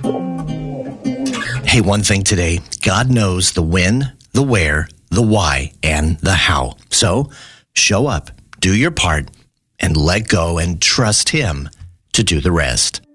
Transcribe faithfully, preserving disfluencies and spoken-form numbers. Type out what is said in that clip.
Hey, one thing today, God knows the when, the where, the why, and the how. So show up, do your part, and let go and trust Him to do the rest.